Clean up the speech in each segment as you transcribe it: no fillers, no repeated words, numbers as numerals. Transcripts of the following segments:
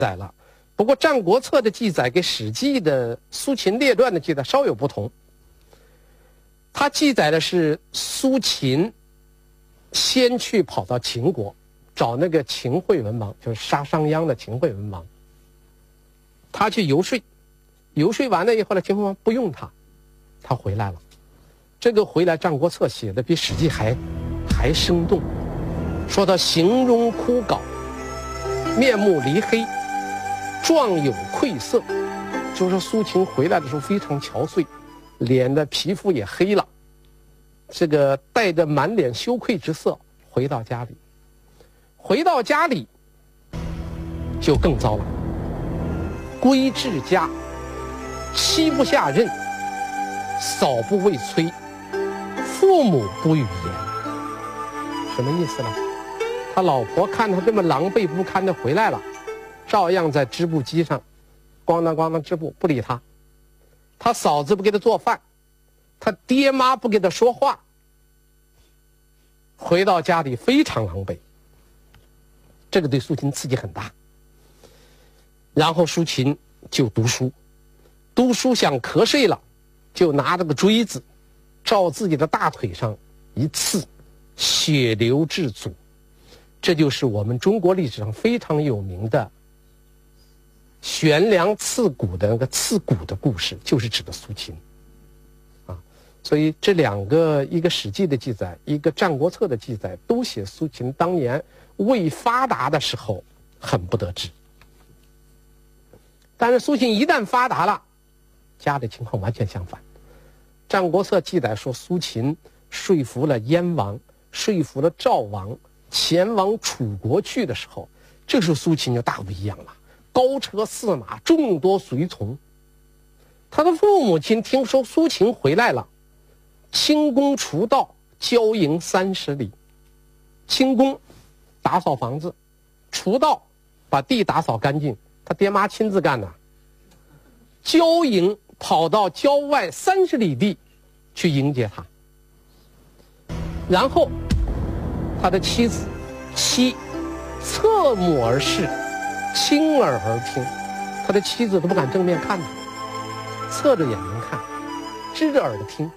载了。不过《战国策》的记载跟《史记》的苏秦列传的记载稍有不同。它记载的是苏秦先去跑到秦国，找那个秦惠文王，就是杀商鞅的秦惠文王。他去游说，游说完了以后呢，秦惠文王不用他，他回来了。这个回来，《战国策》写的比《史记》还生动，说他形容枯槁，面目黧黑，状有愧色，就是说苏秦回来的时候非常憔悴，脸的皮肤也黑了，这个带着满脸羞愧之色回到家里。回到家里就更糟了，归至家，妻不下任，嫂不畏催，父母不语言。什么意思呢？他老婆看他这么狼狈不堪的回来了，照样在织布机上咣当咣当织布，不理他。他嫂子不给他做饭，他爹妈不给他说话，回到家里非常狼狈。这个对苏秦刺激很大。然后苏秦就读书，读书想瞌睡了，就拿着个锥子照自己的大腿上一刺，血流至足。这就是我们中国历史上非常有名的悬梁刺股的那个刺股的故事，就是指的苏秦啊。所以这两个，一个《史记》的记载，一个《战国策》的记载，都写苏秦当年未发达的时候很不得志。但是苏秦一旦发达了，家的情况完全相反。《战国策》记载说，苏秦说服了燕王，说服了赵王，前往楚国去的时候，这时候苏秦就大不一样了，高车驷马，众多随从。他的父母亲听说苏秦回来了，清宫除道，郊营30里。清宫打扫房子，除道把地打扫干净，他爹妈亲自干的。郊营跑到郊外30里地去迎接他。然后他的妻侧目而视，倾耳而听。他的妻子都不敢正面看他，侧着眼睛看，支着耳朵听。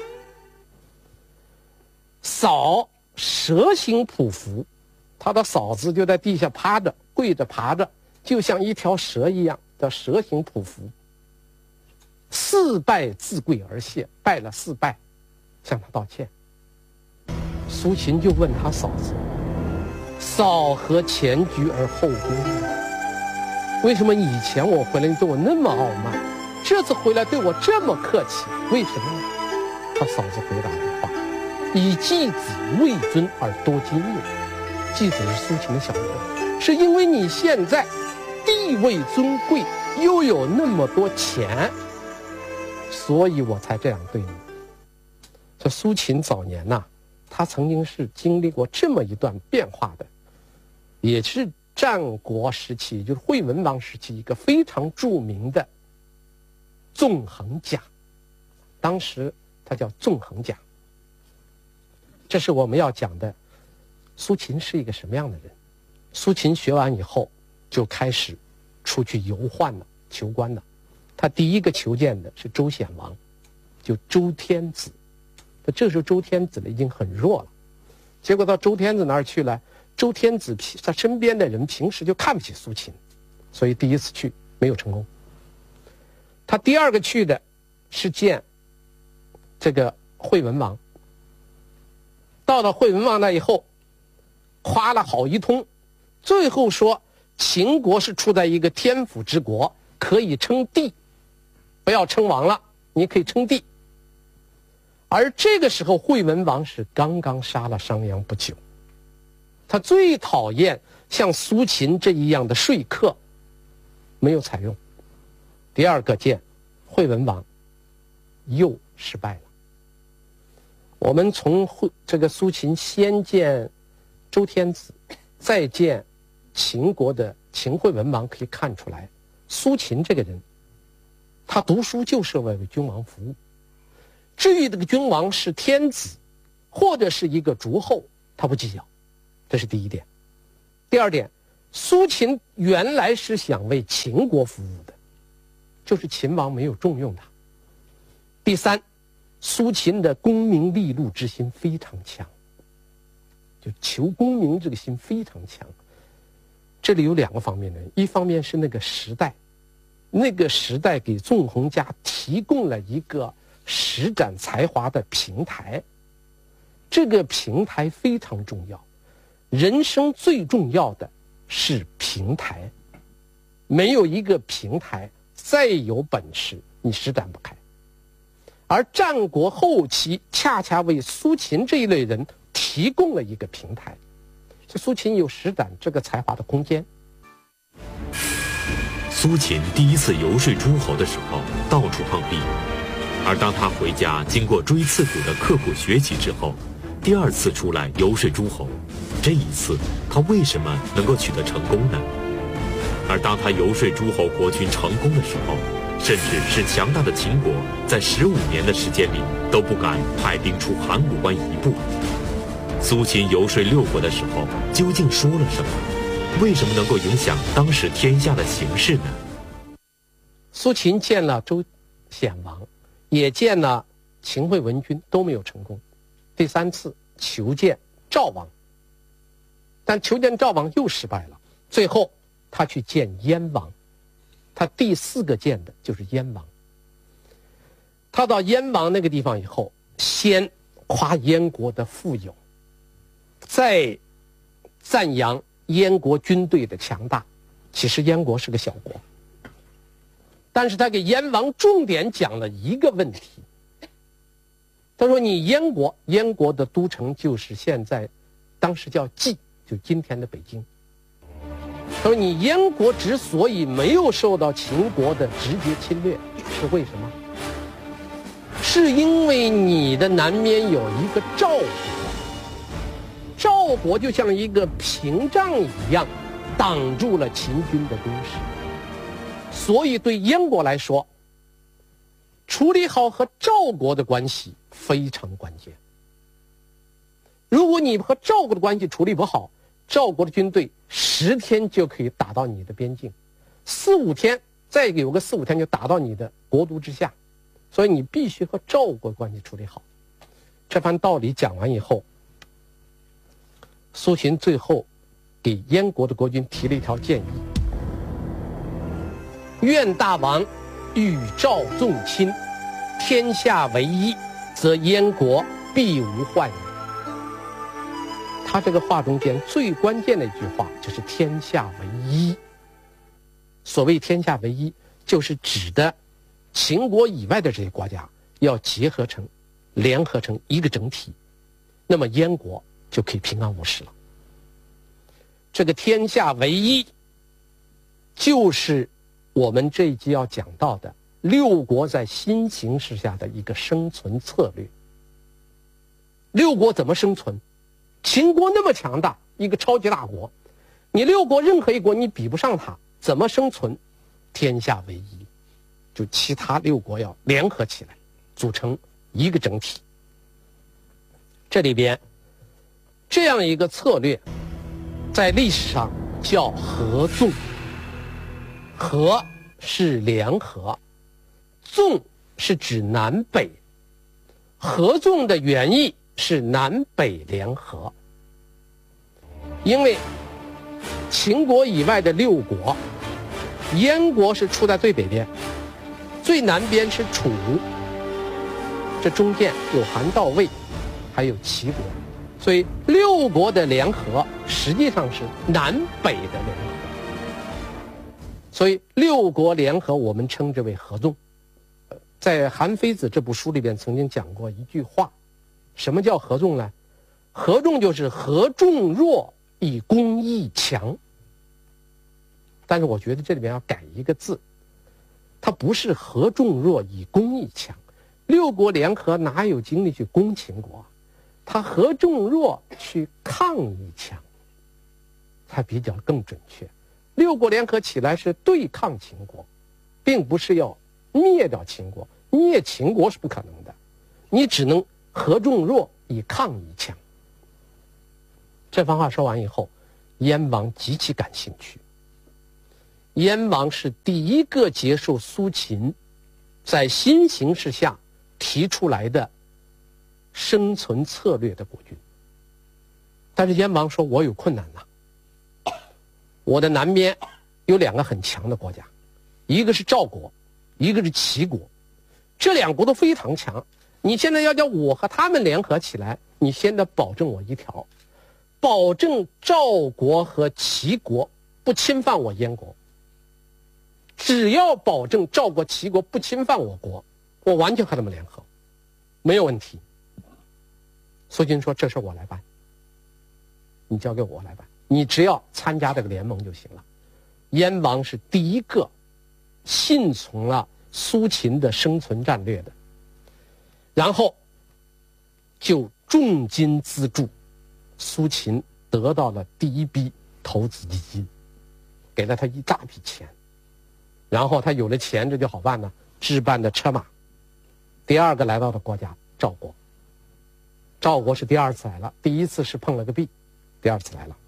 嫂蛇形匍匐，他的嫂子就在地下趴着，跪着爬着，就像一条蛇一样，叫蛇形匍匐。4拜自跪而谢，拜了4拜，向他道歉。苏秦就问他嫂子：“嫂何前居而后恭？为什么以前我回来你对我那么傲慢，这次回来对我这么客气？为什么呢？”他嫂子回答的话：“以继子位尊而多今也。”继子是苏秦的小儿，是因为你现在地位尊贵，又有那么多钱，所以我才这样对你。这苏秦早年呐，他曾经是经历过这么一段变化的，也是战国时期，就是惠文王时期一个非常著名的纵横家，当时他叫纵横家。这是我们要讲的苏秦是一个什么样的人。苏秦学完以后就开始出去游宦了，求官了。他第一个求见的是周显王，就周天子。这时候周天子呢已经很弱了，结果到周天子那儿去了，周天子他身边的人平时就看不起苏秦，所以第一次去没有成功。他第二个去的是见这个惠文王，到了惠文王那以后夸了好一通，最后说秦国是处在一个天府之国，可以称帝，不要称王了，你可以称帝。而这个时候惠文王是刚刚杀了商鞅不久，他最讨厌像苏秦这一样的说客，没有采用。第二个见惠文王又失败了。我们从这个苏秦先见周天子，再见秦国的秦惠文王，可以看出来，苏秦这个人，他读书就是为君王服务。至于这个君王是天子或者是一个诸侯，他不计较，这是第一点。第二点， 苏秦原来是想为秦国服务的，就是秦王没有重用他。第三，苏秦的功名利禄之心非常强，就求功名这个心非常强。这里有两个方面的，一方面是那个时代，那个时代给纵横家提供了一个施展才华的平台，这个平台非常重要。人生最重要的是平台，没有一个平台，再有本事你施展不开。而战国后期恰恰为苏秦这一类人提供了一个平台，苏秦有施展这个才华的空间。 苏秦第一次游说诸侯的时候，到处碰壁，而当他回家经过锥刺股的刻苦学习之后，第二次出来游说诸侯，这一次他为什么能够取得成功呢？而当他游说诸侯国君成功的时候，甚至是强大的秦国在15年的时间里都不敢派兵出函谷关一步。苏秦游说六国的时候究竟说了什么？为什么能够影响当时天下的形势呢？ 苏秦见了周显王，也见了秦惠文君，都没有成功。第三次求见赵王，但求见赵王又失败了。最后他去见燕王，他第4个见的就是燕王。他到燕王那个地方以后，先夸燕国的富有，再赞扬燕国军队的强大。其实燕国是个小国，但是他给燕王重点讲了一个问题。他说你燕国的都城就是现在当时叫蓟，就今天的北京。他说你燕国之所以没有受到秦国的直接侵略，是为什么？是因为你的南面有一个赵国，赵国就像一个屏障一样挡住了秦军的攻势，所以对燕国来说，处理好和赵国的关系非常关键。如果你和赵国的关系处理不好，赵国的军队10天就可以打到你的边境，4、5天，再有个4、5天就打到你的国都之下，所以你必须和赵国关系处理好。这番道理讲完以后，苏秦最后给燕国的国君提了一条建议：愿大王与赵纵亲，天下为一，则燕国必无患矣。他这个话中间最关键的一句话就是天下为一。所谓天下为一，就是指的秦国以外的这些国家要联合成一个整体，那么燕国就可以平安无事了。这个天下为一，就是我们这一集要讲到的6国在新形势下的一个生存策略。6国怎么生存？秦国那么强大，一个超级大国，你6国任何一国你比不上它，怎么生存？天下为一，就其他6国要联合起来，组成一个整体。这里边这样一个策略在历史上叫合纵。合是联合，纵是指南北，合纵的原意是南北联合。因为秦国以外的6国，燕国是处在最北边，最南边是楚，这中间有韩赵魏，还有齐国，所以6国的联合实际上是南北的联合。所以6国联合我们称之为合纵。在《韩非子》这部书里边曾经讲过一句话，什么叫合纵呢？合纵就是合众弱以攻易强。但是我觉得这里面要改一个字，它不是合众弱以攻易强。6国联合哪有精力去攻秦国？它合众弱去抗易强，它比较更准确。6国联合起来是对抗秦国，并不是要灭掉秦国。灭秦国是不可能的，你只能合众弱以抗易强。这番话说完以后， 燕王极其感兴趣。燕王是第一个接受苏秦在新形势下提出来的生存策略的国君。但是燕王说，我有困难了，我的南边有2个很强的国家，一个是赵国，一个是齐国，这2国都非常强，你现在要叫我和他们联合起来，你现在保证我一条，保证赵国和齐国不侵犯我燕国。只要保证赵国、齐国不侵犯我国，我完全和他们联合，没有问题。苏秦说：“这事我来办，你交给我来办，你只要参加这个联盟就行了。”燕王是第一个信从了苏秦的生存战略的，然后就重金资助苏秦，得到了第一笔投资基金，给了他一大笔钱。然后他有了钱，这就好办了，置办的车马。第2个来到的国家赵国，赵国是第2次来了，第1次是碰了个壁，第2次来了。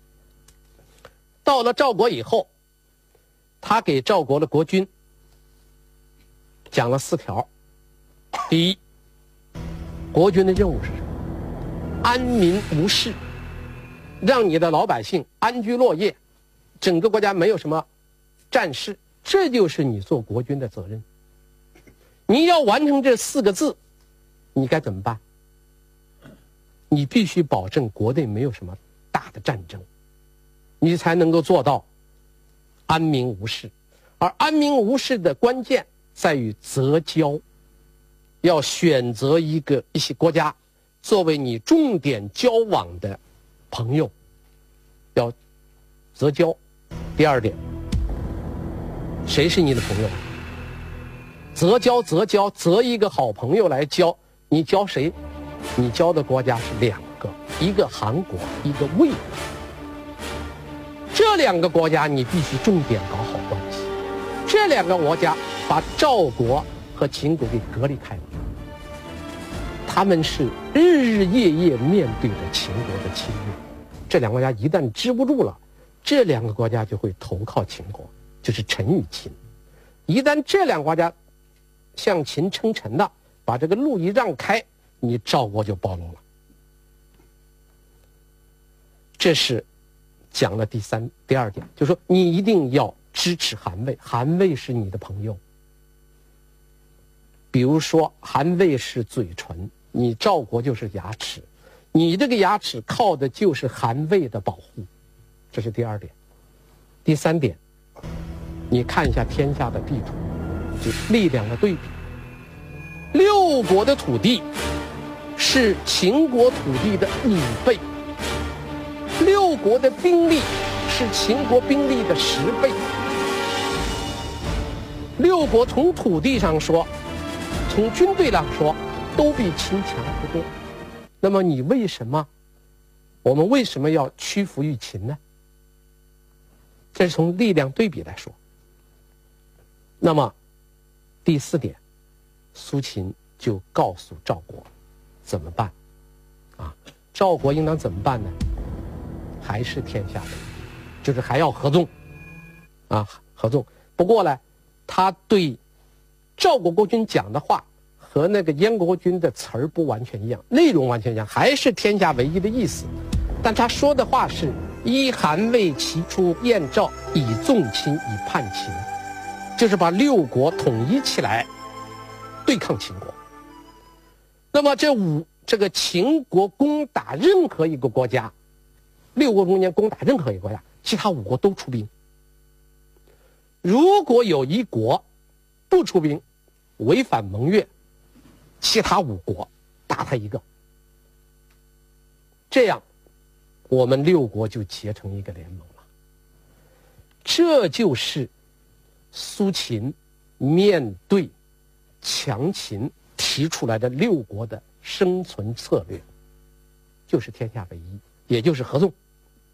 到了赵国以后，他给赵国的国君讲了4条。第一，国君的任务是什么？安民无事，让你的老百姓安居乐业，整个国家没有什么战事，这就是你做国君的责任。你要完成这4个字，你该怎么办？你必须保证国内没有什么大的战争，你才能够做到安民无事。而安民无事的关键在于择交，要选择一些国家作为你重点交往的朋友，要择交。第2点，谁是你的朋友？择交，择一个好朋友来交。你交谁？你交的国家是2个，一个韩国，一个魏国。这2个国家你必须重点搞好关系。这2个国家把赵国和秦国给隔离开了，他们是日日夜夜面对着秦国的侵略。这2个国家一旦支不住了，这2个国家就会投靠秦国，就是臣与秦。一旦这2个国家向秦称臣了，把这个路一让开，你赵国就暴露了。这是讲了第2点，就是说你一定要支持韩魏，韩魏是你的朋友。比如说韩魏是嘴唇，你赵国就是牙齿，你这个牙齿靠的就是韩魏的保护，这是第2点。第3点，你看一下天下的地图，就力量的对比。6国的土地是秦国土地的5倍，6国的兵力是秦国兵力的10倍。6国从土地上说，从军队上说，都比秦强不多。那么我们为什么要屈服于秦呢？这是从力量对比来说。那么第4点，苏秦就告诉赵国怎么办啊？赵国应当怎么办呢？还是天下为一，就是还要合纵啊，合纵。不过呢，他对赵国国君讲的话和那个燕国君的词儿不完全一样，内容完全一样，还是天下为一的意思。但他说的话是依韩魏齐出燕赵，以纵秦，以叛秦，就是把6国统一起来对抗秦国。那么这个秦国攻打任何一个国家，6国中间攻打任何一个国家，其他5国都出兵。如果有一国不出兵，违反盟约，其他5国打他一个，这样我们6国就结成一个联盟了。这就是苏秦面对强秦提出来的6国的生存策略，就是天下为一，也就是合纵。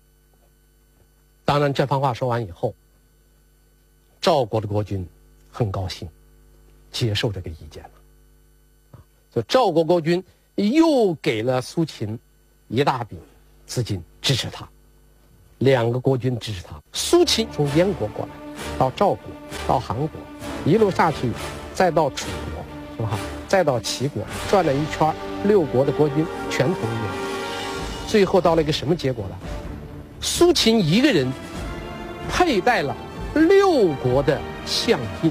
当然这番话说完以后，赵国的国君很高兴，接受这个意见了。所以赵国国君又给了苏秦一大笔资金支持他。 2个国军支持他。苏秦从燕国过来，到赵国，到韩国，一路下去，再到楚国，是吧？再到齐国，转了一圈，6国的国军全统一了。最后到了一个什么结果呢？苏秦一个人佩戴了6国的相印，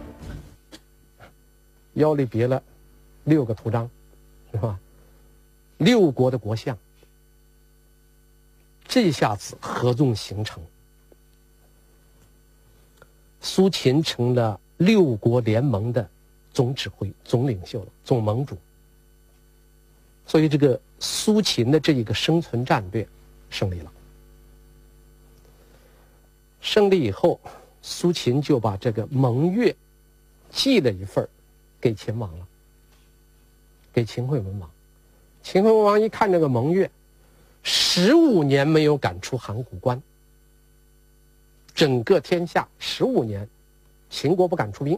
腰里别了6个图章，是吧？6国的国相，这下子合纵形成，苏秦成了6国联盟的总指挥、总领袖了，总盟主。所以这个苏秦的这一个生存战略胜利了。胜利以后，苏秦就把这个盟约寄了一份给秦王了，给秦惠文王。秦惠文王一看这个盟约，15年没有赶出函谷关，整个天下15年，秦国不敢出兵。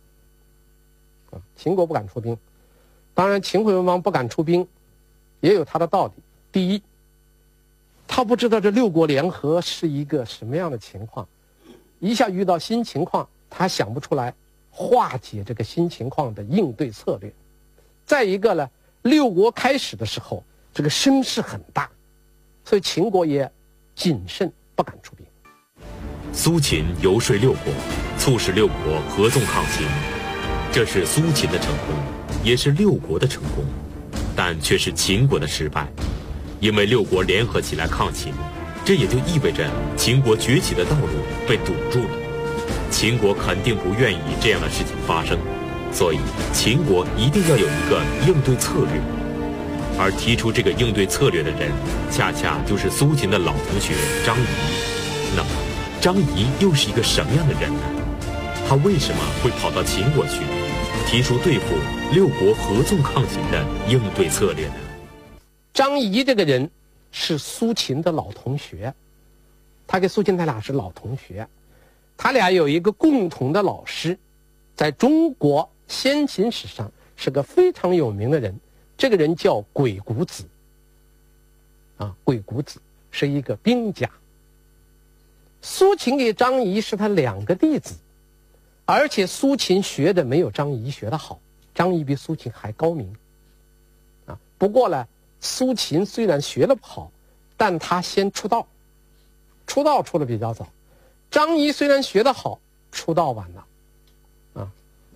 秦国不敢出兵，当然秦惠文王不敢出兵，也有他的道理。第一，他不知道这6国联合是一个什么样的情况，一下遇到新情况，他想不出来化解这个新情况的应对策略。再一个呢，6国开始的时候，这个声势很大，所以秦国也谨慎，不敢出兵。 苏秦游说6国，促使6国合纵抗秦，这是苏秦的成功，也是6国的成功，但却是秦国的失败。因为6国联合起来抗秦，这也就意味着秦国崛起的道路被堵住了。秦国肯定不愿意这样的事情发生，所以秦国一定要有一个应对策略。而提出这个应对策略的人，恰恰就是苏秦的老同学张仪。那么，张仪又是一个什么样的人呢？他为什么会跑到秦国去，提出对付6国合纵抗秦的应对策略呢？ 张仪这个人是苏秦的老同学，他跟苏秦他俩是老同学，他俩有一个共同的老师，在中国先秦史上是个非常有名的人，这个人叫鬼谷子。鬼谷子是一个兵家。苏秦给张仪是他2个弟子，而且苏秦学的没有张仪学的好，张仪比苏秦还高明。不过呢，苏秦虽然学了不好，但他先出道，出得比较早。张仪虽然学得好，出道晚了。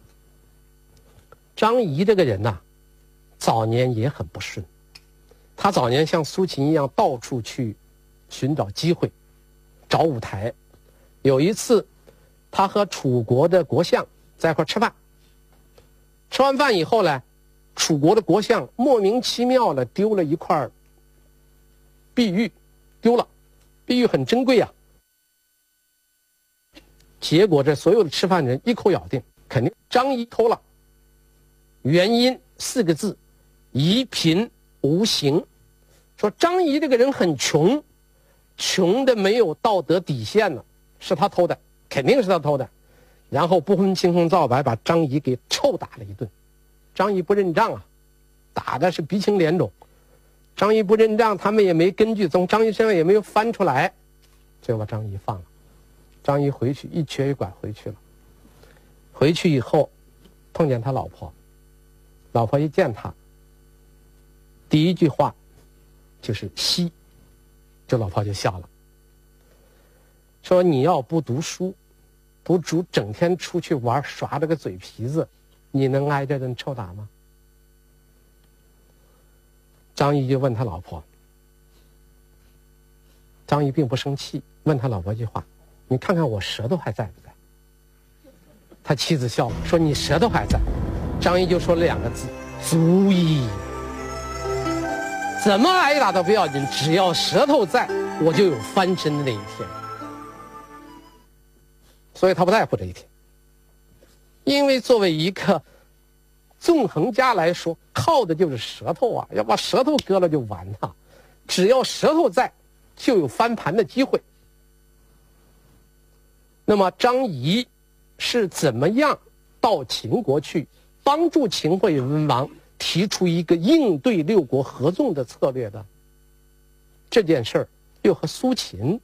张仪这个人呐，早年也很不顺。他早年像苏秦一样，到处去寻找机会，找舞台。有一次，他和楚国的国相在一块吃饭，吃完饭以后呢，楚国的国相莫名其妙的丢了一块碧玉，丢了，碧玉很珍贵啊。结果这所有的吃饭人一口咬定，肯定张仪偷了。原因4个字：夷贫无形。说张仪这个人很穷，穷的没有道德底线了，是他偷的，肯定是他偷的。然后不分青红皂白把张仪给臭打了一顿。张仪不认账啊，打的是鼻青脸肿。张仪不认账，他们也没根据，从张仪身上也没有翻出来，就把张仪放了。张仪回去一瘸一拐回去了。回去以后碰见他老婆，老婆一见他，第一句话就是嬉，这老婆就笑了，说你要不读书，整天出去玩，耍这个嘴皮子，你能挨这顿臭打吗？张仪就问他老婆，张仪并不生气，问他老婆一句话，你看看我舌头还在不在？他妻子笑了，说你舌头还在。张仪就说了2个字，足矣。怎么挨打都不要紧，只要舌头在，我就有翻身的那一天。所以他不在乎这一天，因为作为一个纵横家来说，靠的就是舌头啊，要把舌头割了就完了。只要舌头在，就有翻盘的机会。那么张仪是怎么样到秦国去帮助秦惠文王提出一个应对6国合纵的策略的？这件事儿又和苏秦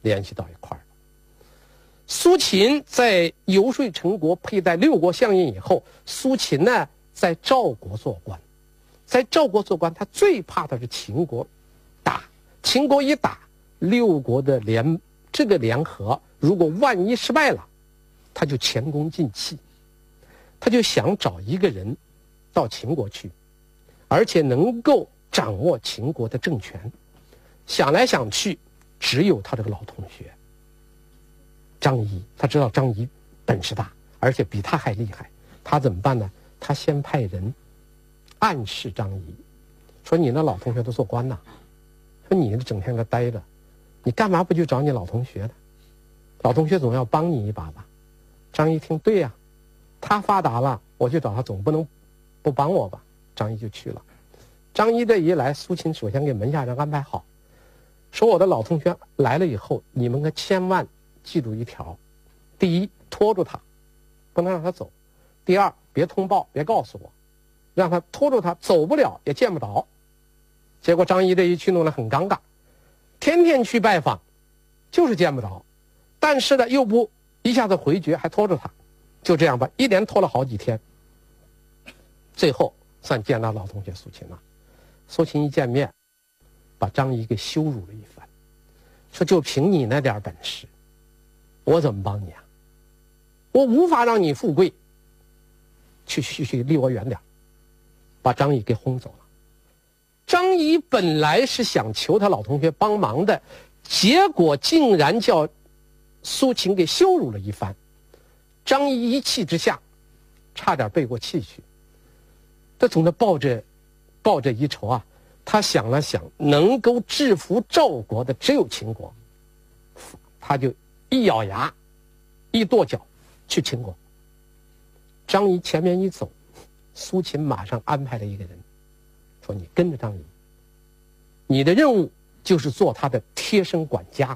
联系到一块儿。苏秦在游说陈国佩戴6国相印以后，苏秦呢在赵国做官，在赵国做官，他最怕的是秦国打，秦国一打，6国的联合，如果万一失败了，他就前功尽弃，他就想找一个人到秦国去，而且能够掌握秦国的政权。想来想去，只有他这个老同学张仪，他知道张仪本事大，而且比他还厉害，他怎么办呢？他先派人暗示张仪，说你那老同学都做官呐，说你整天个呆着，你干嘛不去找你老同学呢？老同学总要帮你一把吧。张仪听，对呀，他发达了，我去找他总不能不帮我吧。张仪就去了。张仪这一来，苏秦首先给门下人安排好，说我的老同学来了以后，你们可千万记住一条：第一，拖住他，不能让他走；第二，别通报，别告诉我，让他拖住他，走不了也见不着。结果张仪这一去弄得很尴尬，天天去拜访，就是见不着，但是呢又不一下子回绝，还拖着他，就这样吧，一连拖了好几天，最后算见到老同学苏秦了。苏秦一见面，把张仪给羞辱了一番，说就凭你那点本事，我怎么帮你啊？我无法让你富贵，去离我远点，把张仪给轰走了。张仪本来是想求他老同学帮忙的，结果竟然叫苏秦给羞辱了一番。张仪一气之下，差点背过气去。他总是抱着一筹啊，他想了想，能够制服赵国的只有秦国，他就一咬牙，一跺脚去秦国。张仪前面一走，苏秦马上安排了一个人，说你跟着张仪，你的任务就是做他的贴身管家。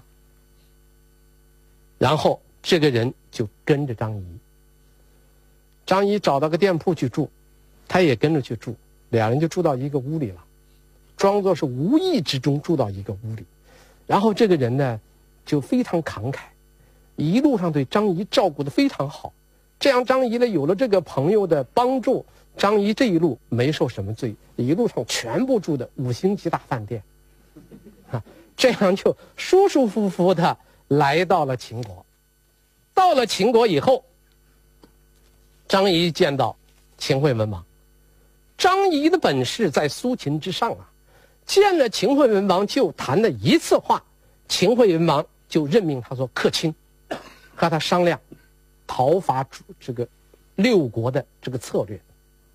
然后这个人就跟着张仪。张仪找到个店铺去住，他也跟着去住，两人就住到一个屋里了，装作是无意之中住到一个屋里。然后这个人呢就非常慷慨，一路上对张仪照顾得非常好。这样张仪呢有了这个朋友的帮助，张仪这一路没受什么罪，一路上全部住的5星级大饭店啊，这样就舒舒服服的来到了秦国。到了秦国以后，张仪见到秦惠文王。张仪的本事在苏秦之上啊，见了秦惠文王就谈了一次话，秦惠文王就任命他做客卿，和他商量讨伐这个6国的这个策略。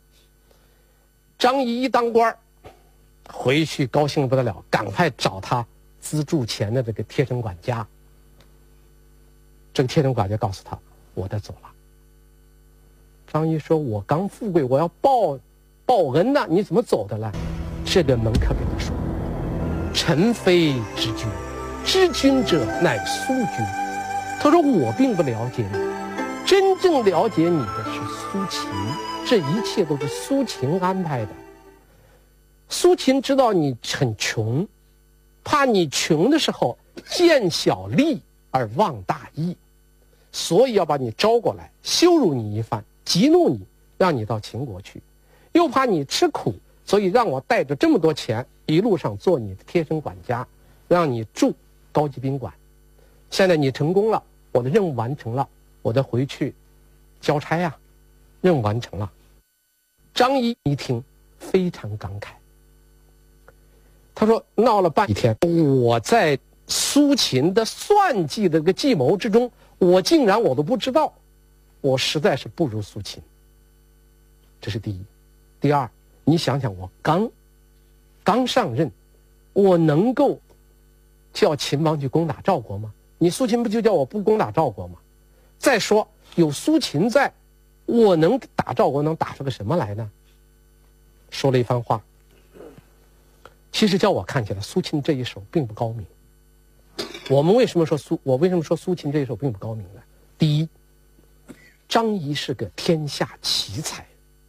张仪一当官，回去高兴不得了，赶快找他资助钱的这个贴身管家。这个贴身管家告诉他，我得走了。张仪说，我刚富贵，我要报恩呢，你怎么走的了？这个门客跟他说，臣非知君，知君者乃苏君。他说我并不了解你，真正了解你的是苏秦，这一切都是苏秦安排的。苏秦知道你很穷，怕你穷的时候见小利而忘大义，所以要把你招过来，羞辱你一番，激怒你，让你到秦国去。又怕你吃苦，所以让我带着这么多钱，一路上做你的贴身管家，让你住高级宾馆。现在你成功了，我的任务完成了，我得回去交差呀，任务完成了。张仪一听非常感慨，他说闹了半天，我在苏秦的算计的这个计谋之中，我竟然我都不知道，我实在是不如苏秦。这是第一。第二，你想想，我刚上任，我能够叫秦王去攻打赵国吗？你苏秦不就叫我不攻打赵国吗？再说有苏秦在，我能打赵国能打出个什么来呢？说了一番话。其实叫我看起来，苏秦这一手并不高明。我为什么说苏秦这一手并不高明呢？第一，张仪是个天下奇才。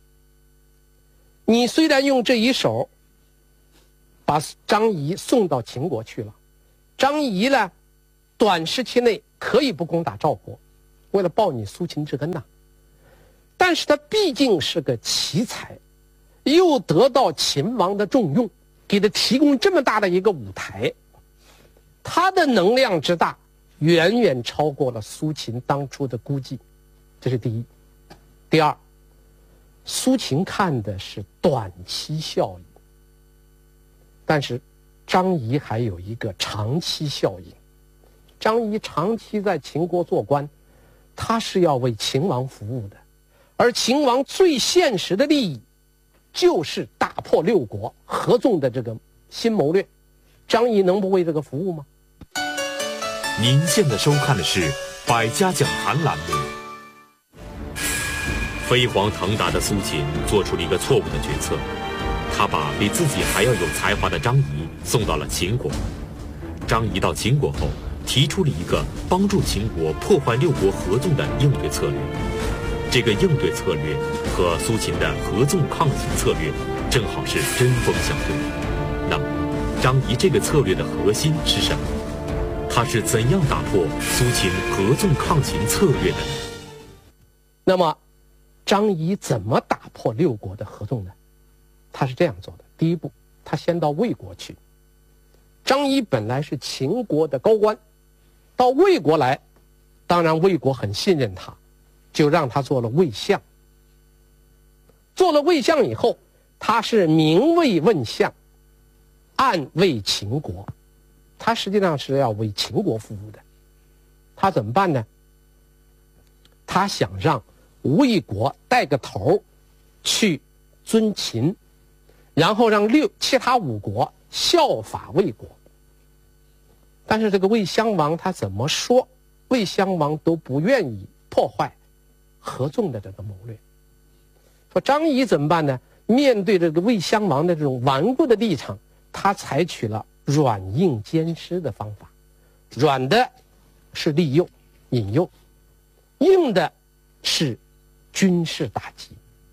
你虽然用这一手把张仪送到秦国去了，张仪呢短时期内可以不攻打赵国，为了报你苏秦之恩呐。但是他毕竟是个奇才，又得到秦王的重用，给他提供这么大的一个舞台，他的能量之大远远超过了苏秦当初的估计，这是第一。第二，苏秦看的是短期效应，但是张仪还有一个长期效应。张仪长期在秦国做官，他是要为秦王服务的，而秦王最现实的利益就是打破六国合纵的这个新谋略。张仪能不为这个服务吗？ 您现在收看的是《百家讲坛》栏目。飞黄腾达的苏秦做出了一个错误的决策，他把比自己还要有才华的张仪送到了秦国。张仪到秦国后，提出了一个帮助秦国破坏六国合纵的应对策略。这个应对策略和苏秦的合纵抗秦策略正好是针锋相对。那么，张仪这个策略的核心是什么？他是怎样打破苏秦合纵抗秦策略的呢？ 那么，张仪怎么打破六国的合纵呢？他是这样做的：第一步，他先到魏国去。张仪本来是秦国的高官，到魏国来，当然魏国很信任他，就让他做了魏相。做了魏相以后，他是明魏问相，暗为秦国，他实际上是要为秦国服务的。他怎么办呢？他想让魏国带个头去尊秦，然后让其他五国效法魏国。但是这个魏襄王他怎么说，魏襄王都不愿意破坏合纵的这个谋略。说张仪怎么办呢？面对这个魏襄王的这种顽固的立场，他采取了软硬兼施的方法。软的是利诱引诱，硬的是军事打击。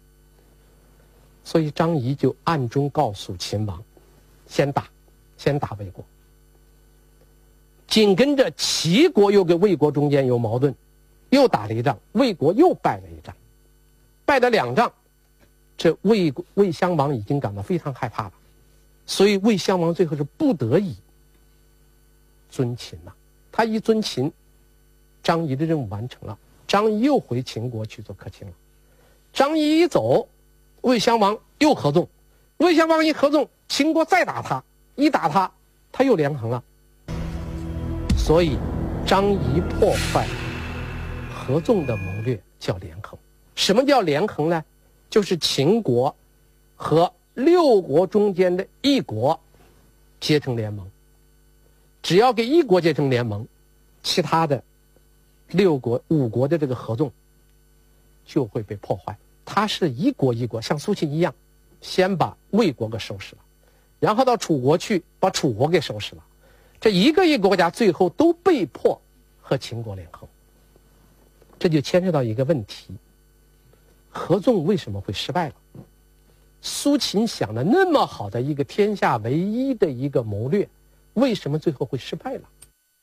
所以张仪就暗中告诉秦王，先打魏国。紧跟着齐国又跟魏国中间有矛盾，又打了一仗，魏国又败了一仗，败了2仗，这魏襄王已经感到非常害怕了，所以魏襄王最后是不得已尊秦了。他一尊秦，张仪的任务完成了，张仪又回秦国去做客卿了。张仪一走，魏襄王又合纵，魏襄王一合纵，秦国再打他，一打他，他又连横了。所以张仪破坏合纵的谋略叫连横。什么叫连横呢？就是秦国和6国中间的一国结成联盟，只要给一国结成联盟，其他的5国的这个合纵就会被破坏。他是一国一国，像苏秦一样，先把魏国给收拾了，然后到楚国去把楚国给收拾了。这一个国家最后都被迫和秦国联合，这就牵涉到一个问题：合纵为什么会失败了？苏秦想的那么好的一个天下唯一的一个谋略，为什么最后会失败了？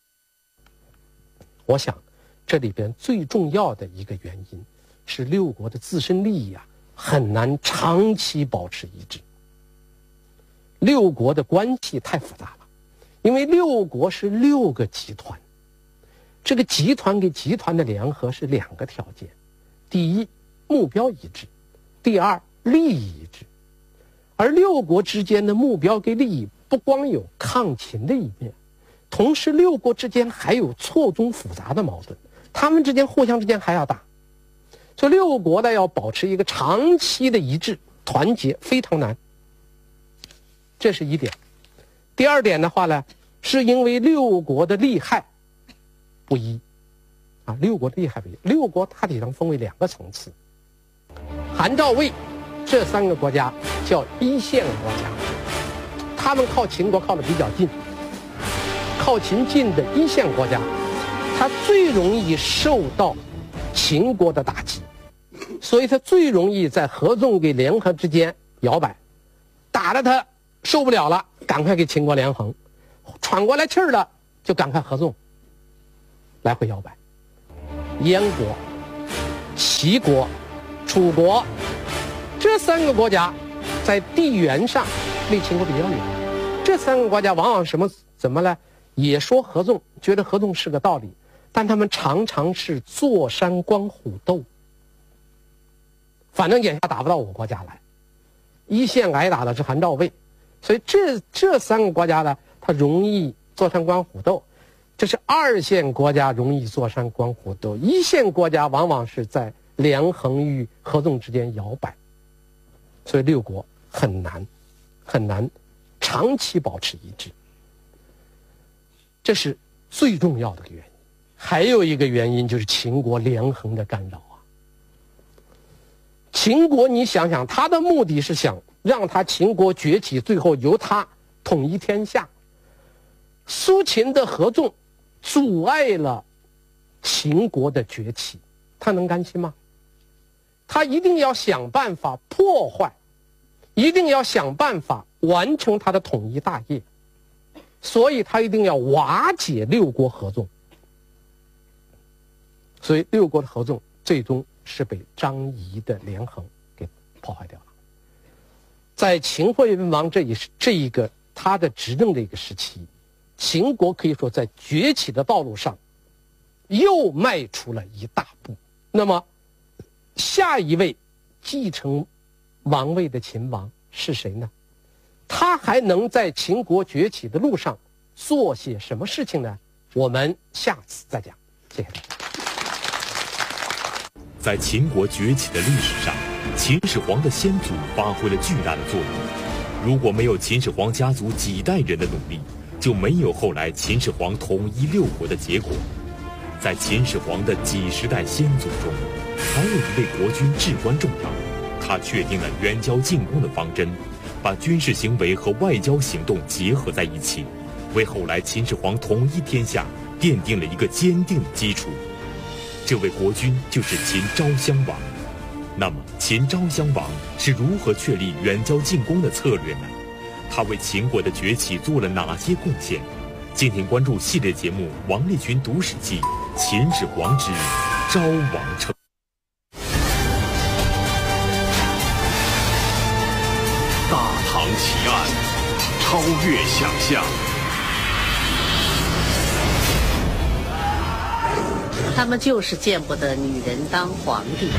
我想，这里边最重要的一个原因是6国的自身利益很难长期保持一致。6国的关系太复杂了。因为6国是6个集团，这个集团跟集团的联合是2个条件：第一，目标一致；第二，利益一致。而6国之间的目标跟利益不光有抗秦的一面，同时6国之间还有错综复杂的矛盾，他们之间互相之间还要打，所以6国呢要保持一个长期的一致团结非常难，这是一点。第二点的话呢，是因为6国的利害不一，6国的利害不一。6国大体上分为2个层次，韩赵魏这3个国家叫一线国家，他们靠秦国靠得比较近，靠秦近的一线国家，它最容易受到秦国的打击，所以它最容易在合纵跟联合之间摇摆，打了它受不了了，赶快给秦国连横，喘过来气儿了就赶快合纵。 来回摇摆。燕国、齐国、楚国这3个国家在地缘上离秦国比较远，这3个国家往往怎么呢？也说合纵，觉得合纵是个道理，但他们常常是坐山观虎斗。反正眼下打不到我国家来，一线挨打的是韩赵魏，所以这3个国家呢，它容易坐山观虎斗。这是2线国家容易坐山观虎斗，1线国家往往是在连横与合纵之间摇摆，所以6国很难长期保持一致。这是最重要的原因。还有一个原因就是秦国连横的干扰啊。秦国你想想，他的目的是想让他秦国崛起，最后由他统一天下。苏秦的合纵阻碍了秦国的崛起，他能甘心吗？他一定要想办法破坏，一定要想办法完成他的统一大业，所以他一定要瓦解6国合纵。所以6国的合纵最终是被张仪的连横给破坏掉了。在秦惠文王这一个他的执政的一个时期，秦国可以说在崛起的道路上又迈出了一大步。那么下一位继承王位的秦王是谁呢？他还能在秦国崛起的路上做些什么事情呢？我们下次再讲。谢谢大家。 在秦国崛起的历史上，秦始皇的先祖发挥了巨大的作用。如果没有秦始皇家族几代人的努力，就没有后来秦始皇统一6国的结果。在秦始皇的几十代先祖中，还有一位国君至关重要，他确定了远交近攻的方针，把军事行为和外交行动结合在一起，为后来秦始皇统一天下奠定了一个坚定的基础。这位国君就是秦昭襄王。那么秦昭襄王是如何确立远交近攻的策略呢？他为秦国的崛起做了哪些贡献？敬请关注系列节目《王立群读史记·秦始皇之昭王称》。 大唐奇案，超越想象。 他们就是见不得女人当皇帝。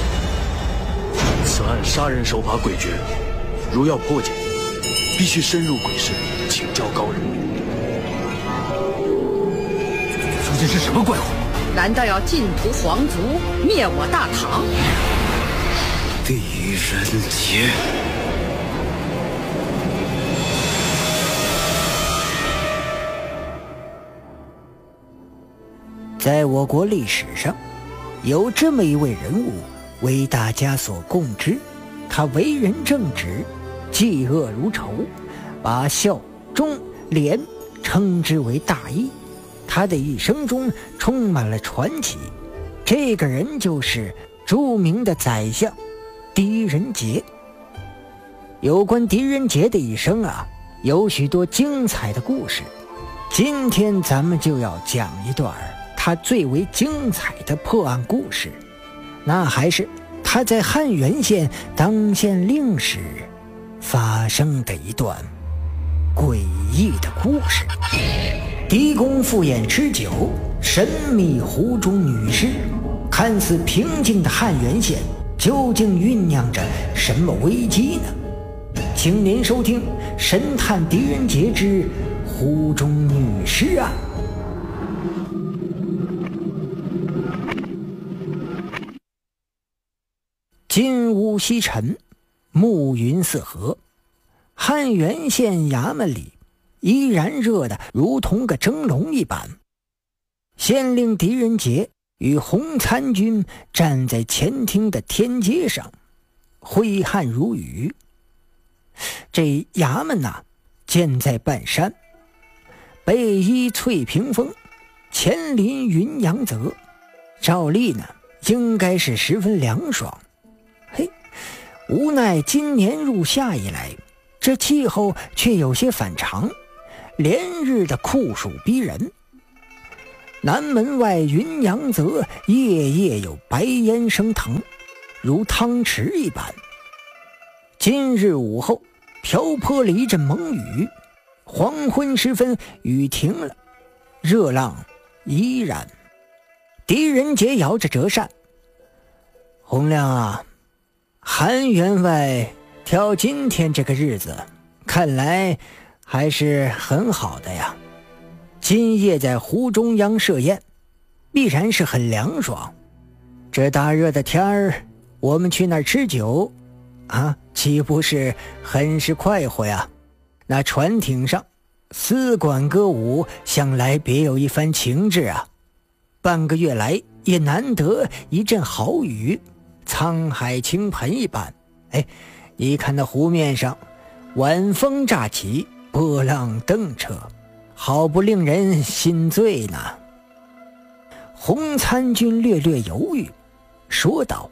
此案杀人手法诡谲，如要破解，必须深入鬼市，请教高人。究竟是什么怪物？ 难道要尽屠皇族，灭我大唐？ 狄仁杰。 在我国历史上，有这么一位人物为大家所共知。他为人正直，嫉恶如仇，把孝、忠、廉称之为大义。他的一生中充满了传奇。这个人就是著名的宰相狄仁杰。有关狄仁杰的一生啊，有许多精彩的故事。今天咱们就要讲一段他最为精彩的破案故事，那还是他在汉源县当县令时发生的一段诡异的故事。狄公赴宴吃酒，神秘湖中女尸。看似平静的汉源县，究竟酝酿着什么危机呢？请您收听《神探狄仁杰之湖中女尸案》。金乌西沉，暮云四合，汉源县衙门里依然热得如同个蒸笼一般。县令狄仁杰与洪参军站在前厅的天阶上，挥汗如雨。这衙门建在半山，背依翠屏峰，前临云阳泽，照例应该是十分凉爽。无奈今年入夏以来，这气候却有些反常，连日的酷暑逼人。 南门外云阳泽夜夜有白烟升腾，如汤池一般。今日午后瓢泼了一阵猛雨，黄昏时分雨停了，热浪依然。狄仁杰摇着折扇：洪亮啊，韩员外挑今天这个日子，看来还是很好的呀。今夜在湖中央设宴，必然是很凉爽。这大热的天儿，我们去那儿吃酒啊，岂不是很是快活呀？那船艇上丝管歌舞，想来别有一番情致啊。半个月来也难得一阵好雨，沧海倾盆一般。你看那湖面上晚风乍起，波浪蹬扯，好不令人心醉呢。洪参军略略犹豫，说道：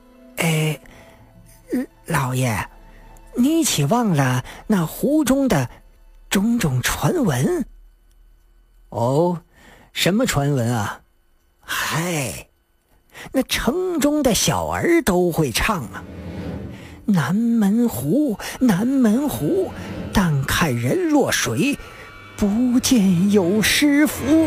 老爷，你岂忘了那湖中的种种传闻？哦，什么传闻啊？嗨，那城中的小儿都会唱啊。南门湖，南门湖，但看人落水，不见有诗符。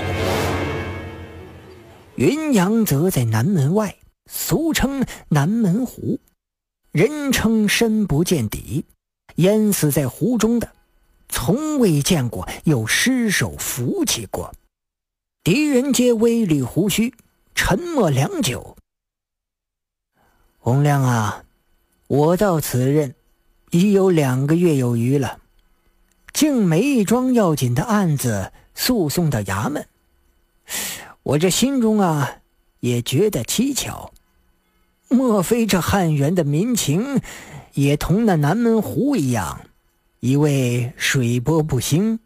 云阳则在南门外，俗称南门湖，人称深不见底，淹死在湖中的从未见过有尸首浮起过。狄仁杰微捋胡须，沉默良久。洪亮啊，我到此任已有2个月有余了，竟没一桩要紧的案子诉讼到衙门，我这心中啊也觉得蹊跷。莫非这汉源的民情也同那南门湖一样，一味水波不兴？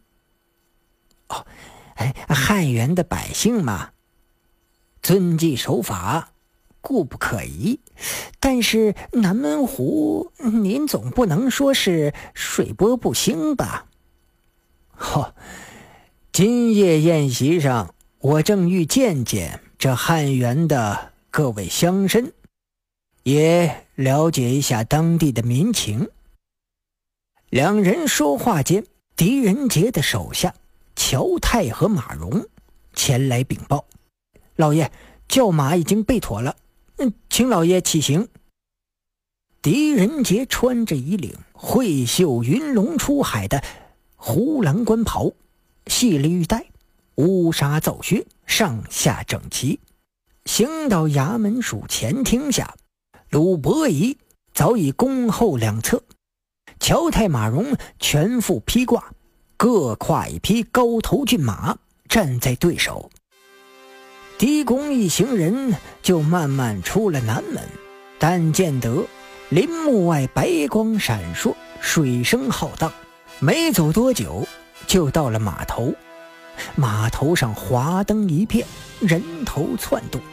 汉源的百姓嘛，遵纪守法，固不可疑。但是南门湖，您总不能说是水波不兴吧？今夜宴席上，我正欲见见这汉源的各位乡绅，也了解一下当地的民情。两人说话间，狄仁杰的手下乔泰和马荣前来禀报：老爷，轿马已经备妥了，请老爷起行。狄仁杰穿着一领慧袖云龙出海的胡兰官袍，细了玉带，乌纱皂靴，上下整齐，行到衙门署前厅下，鲁伯仪早已恭候两侧，乔泰马荣全副披挂，各跨一匹高头骏马，站在对手。狄公一行人就慢慢出了南门，但见得林木外白光闪烁，水声浩荡，没走多久就到了码头。码头上华灯一片，人头窜动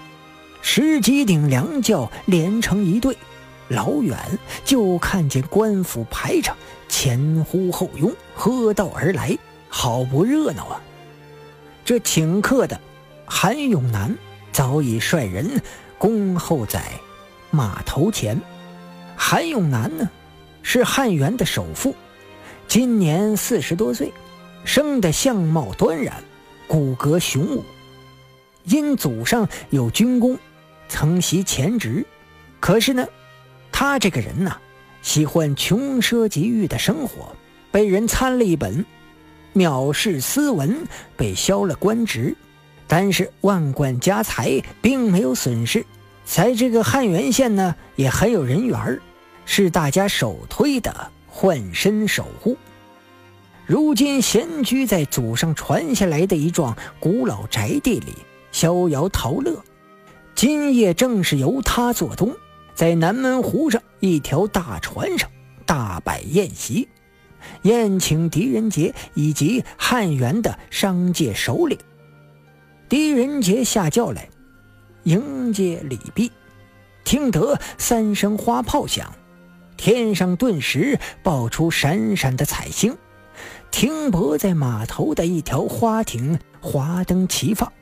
，10几顶凉轿连成一队，老远就看见官府排场前呼后拥，喝道而来，好不热闹啊。这请客的韩永南早已率人恭候在码头前。韩永南呢，是汉源的首富，今年40多岁，生得相貌端然，骨骼雄武。因祖上有军功，曾袭前职，可是呢，他这个人呢，喜欢穷奢极欲的生活，被人参了一本，藐视斯文，被削了官职。但是万贯家财并没有损失，在这个汉源县呢，也很有人缘，是大家首推的换身守护。如今闲居在祖上传下来的一幢古老宅地里，逍遥陶乐。今夜正是由他做东，在南门湖上一条大船上大摆宴席，宴请狄仁杰以及汉源的商界首领。狄仁杰下轿来迎接礼毕，听得3声花炮响，天上顿时爆出闪闪的彩星，停泊在码头的一条花艇华灯齐放，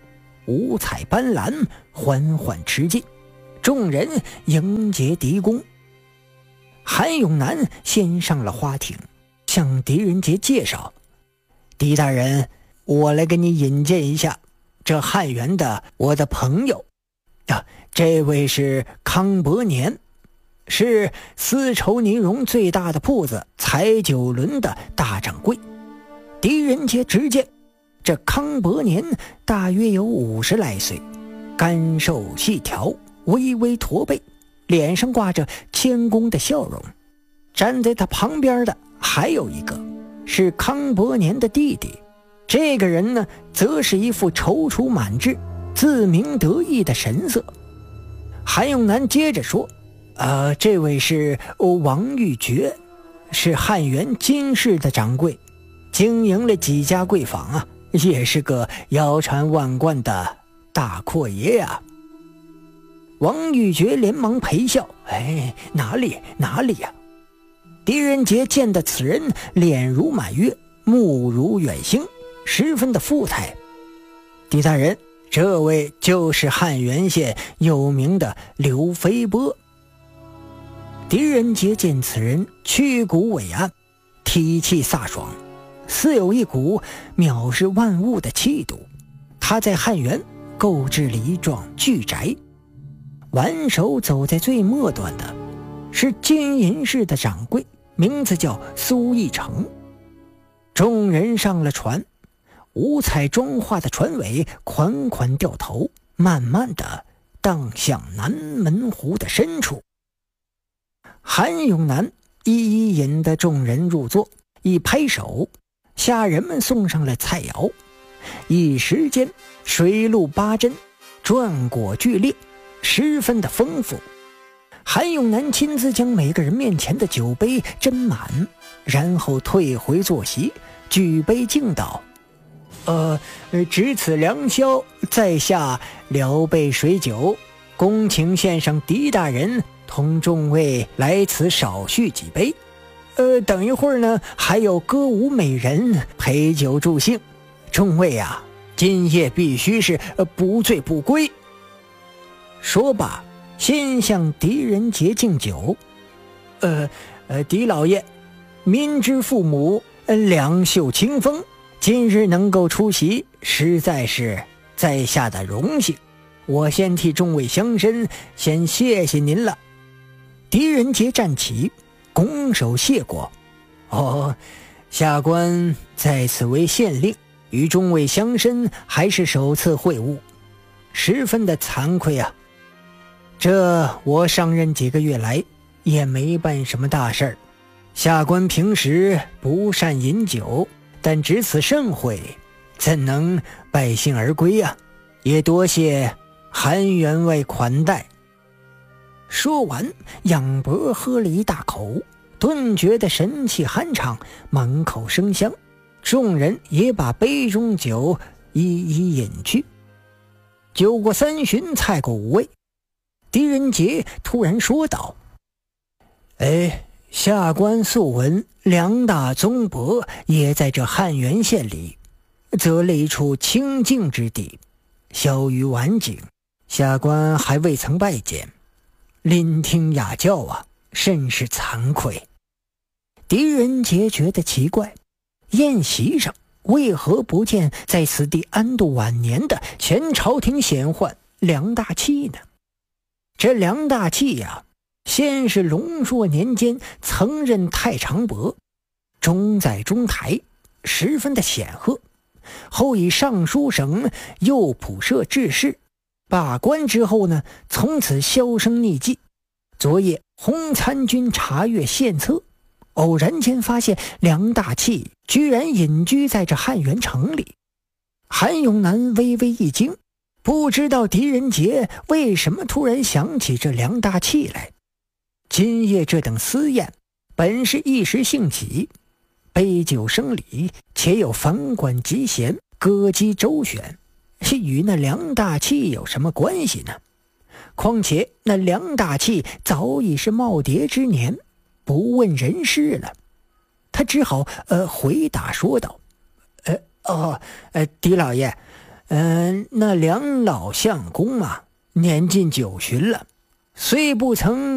五彩斑斓，缓缓驰进，众人迎接狄公。韩永南先上了花艇，向狄仁杰介绍：狄大人，我来给你引荐一下，这汉源的我的朋友这位是康伯年，是丝绸呢绒最大的铺子彩九轮的大掌柜。狄仁杰直见这康伯年大约有50来岁，干瘦细条，微微驼背，脸上挂着谦恭的笑容。站在他旁边的还有一个是康伯年的弟弟，这个人呢，则是一副踌躇满志、自鸣得意的神色。韩永南接着说：这位是王玉珏，是汉源金氏的掌柜，经营了几家贵坊啊，也是个腰缠万贯的大阔爷啊。王玉珏连忙陪笑：哪里呀。狄仁杰见得此人脸如满月，目如远星，十分的富态。狄大人，这位就是汉源县有名的刘飞波。狄仁杰见此人曲骨伟岸，体气飒爽，似有一股藐视万物的气度。他在汉源购置了一幢巨宅，挽手走在最末端的是金银市的掌柜，名字叫苏义成。众人上了船，五彩妆化的船尾款款掉头，慢慢地荡向南门湖的深处。韩永南一一引得众人入座，一拍手，下人们送上了菜肴。一时间水陆八珍，馔果俱列，十分的丰富。韩永南亲自将每个人面前的酒杯斟满，然后退回坐席，举杯敬道：值此良宵，在下聊备水酒，恭请献上狄大人同众位来此少叙几杯。等一会儿呢，还有歌舞美人陪酒助兴，众位啊，今夜必须是不醉不归。说罢，先向狄仁杰敬酒。狄老爷，民之父母，两袖清风，今日能够出席，实在是在下的荣幸。我先替众位乡绅先谢谢您了。狄仁杰站起，拱手谢过。下官在此为县令，与众位乡绅还是首次会晤，十分的惭愧啊。这我上任几个月来也没办什么大事儿，下官平时不善饮酒，但值此盛会，怎能败兴而归啊？也多谢韩员外款待。说完，仰脖喝了一大口，顿觉得神气酣畅，满口生香。众人也把杯中酒一一饮去。酒过三巡，菜过五味，狄仁杰突然说道：下官素闻梁大宗伯也在这汉源县里择了一处清静之地，小于晚景，下官还未曾拜见，聆听雅教啊，甚是惭愧。狄仁杰觉得奇怪，宴席上为何不见在此地安度晚年的前朝廷显宦梁大器呢？这梁大器呀，先是隆朔年间曾任太常伯，中在中台，十分的显赫。后以尚书省右仆射致仕，罢官之后呢，从此销声匿迹。昨夜洪参军查阅县册，偶然间发现梁大器居然隐居在这汉源城里。韩永南微微一惊，不知道狄仁杰为什么突然想起这梁大器来。今夜这等私宴本是一时兴起，杯酒生理，且有房管集贤，歌姬周旋，与那梁大器有什么关系呢？况且那梁大器早已是耄耋之年，不问人事了。他只好回答说道：狄老爷， 那两老相公啊，年近90了，虽不曾